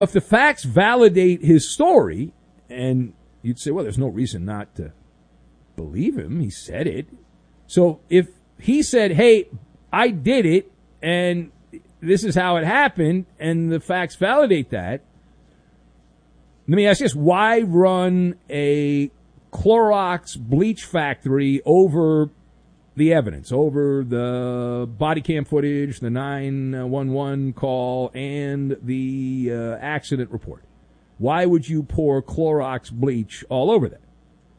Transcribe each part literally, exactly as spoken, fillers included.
If the facts validate his story, and you'd say, well, there's no reason not to believe him. He said it. So if he said, hey, I did it, and this is how it happened, and the facts validate that, let me ask you this. Why run a Clorox bleach factory over the evidence, over the body cam footage, the nine one one call, and the uh, accident report? Why would you pour Clorox bleach all over that?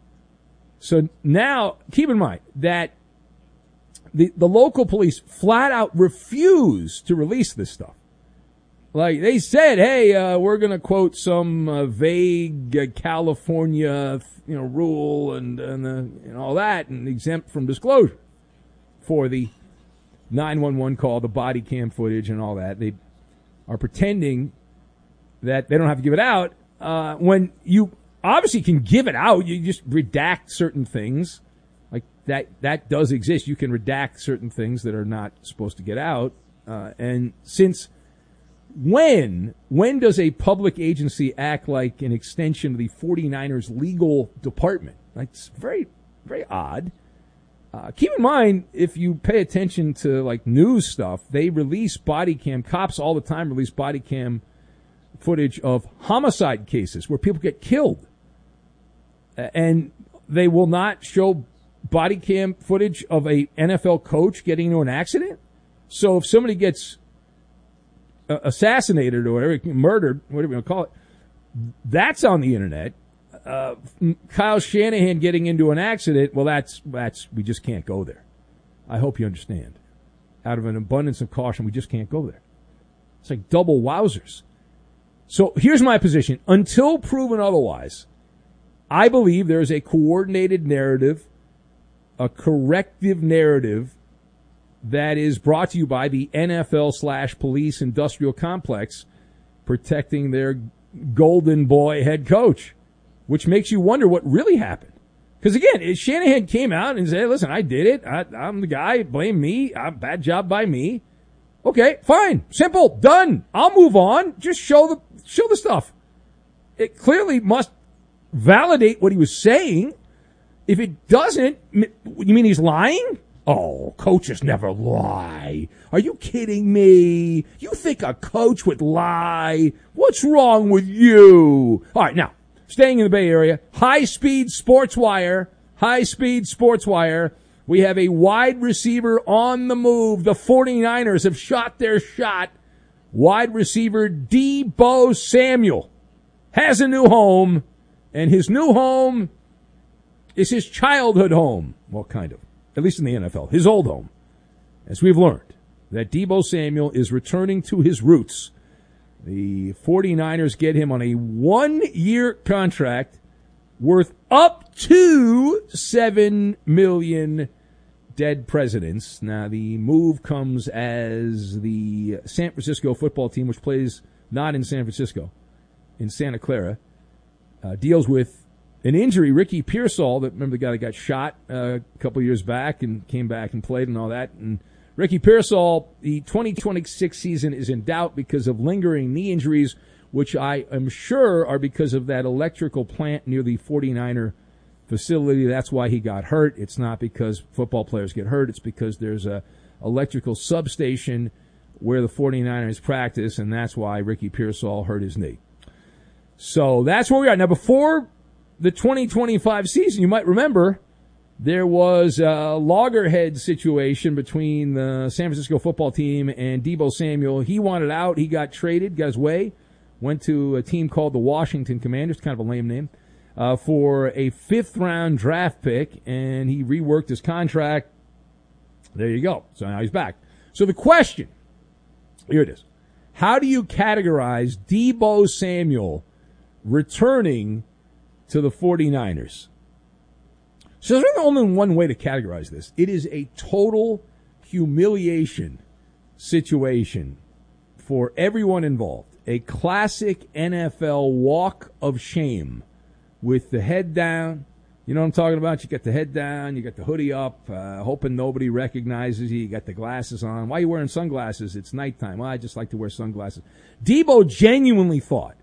So now, keep in mind that the, the local police flat out refused to release this stuff. Like, they said, hey, uh, we're going to quote some uh, vague uh, California, you know, rule and, and, uh, and all that, and exempt from disclosure for the nine one one call, the body cam footage and all that. They are pretending that they don't have to give it out uh, when you obviously can give it out. You just redact certain things. Like, that, that does exist. You can redact certain things that are not supposed to get out. Uh, and since... When, when does a public agency act like an extension of the 49ers legal department? Like, it's very, very odd. Uh, keep in mind, if you pay attention to, like, news stuff, they release body cam, cops all the time release body cam footage of homicide cases where people get killed. And they will not show body cam footage of a N F L coach getting into an accident. So if somebody gets assassinated or whatever, murdered, whatever you want to call it, that's on the internet. Uh, Kyle Shanahan getting into an accident, well, that's, that's, we just can't go there. I hope you understand. Out of an abundance of caution, we just can't go there. It's like double wowzers. So here's my position. Until proven otherwise, I believe there is a coordinated narrative, a corrective narrative that is brought to you by the N F L slash police industrial complex protecting their golden boy head coach, which makes you wonder what really happened. Because, again, Shanahan came out and said, listen, I did it. I, I'm the guy. Blame me. Uh, bad job by me. Okay, fine. Simple. Done. I'll move on. Just show the show the stuff. It clearly must validate what he was saying. If it doesn't, you mean he's lying? Oh, coaches never lie. Are you kidding me? You think a coach would lie? What's wrong with you? All right, now, staying in the Bay Area, high-speed sports wire, high-speed sports wire. We have a wide receiver on the move. The 49ers have shot their shot. Wide receiver Deebo Samuel has a new home, and his new home is his childhood home. Well, kind of. At least in the N F L, his old home. As we've learned, that Deebo Samuel is returning to his roots. The 49ers get him on a one-year contract worth up to seven million dollars. Dead presidents. Now, the move comes as the San Francisco football team, which plays not in San Francisco, in Santa Clara, uh, deals with an injury. Ricky Pearsall, that remember the guy that got shot uh, a couple of years back and came back and played and all that. And Ricky Pearsall, the twenty twenty-six season is in doubt because of lingering knee injuries, which I am sure are because of that electrical plant near the 49er facility. That's why he got hurt. It's not because football players get hurt. It's because there's a electrical substation where the 49ers practice, and that's why Ricky Pearsall hurt his knee. So that's where we are. Now, before the twenty twenty-five season, you might remember, there was a loggerhead situation between the San Francisco football team and Deebo Samuel. He wanted out. He got traded, got his way, went to a team called the Washington Commanders, kind of a lame name, uh, for a fifth-round draft pick, and he reworked his contract. There you go. So now he's back. So the question, here it is. How do you categorize Deebo Samuel returning to the 49ers? So there's only one way to categorize this. It is a total humiliation situation for everyone involved. A classic N F L walk of shame with the head down, You know what I'm talking about? You got the head down, you got the hoodie up, uh, hoping nobody recognizes you. You got the glasses on. Why are you wearing sunglasses? It's nighttime. Well, I just like to wear sunglasses. Debo genuinely thought